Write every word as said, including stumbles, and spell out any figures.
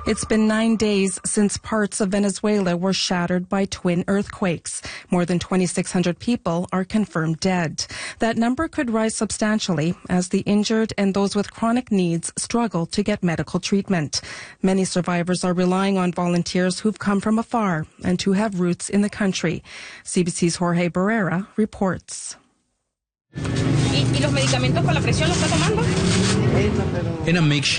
It's been nine days since parts of Venezuela were shattered by twin earthquakes. More than twenty-six hundred people are confirmed dead. That number could rise substantially as the injured and those with chronic needs struggle to get medical treatment. Many survivors are relying on volunteers who've come from afar and who have roots in the country. C B C's Jorge Barrera reports. In a makeshift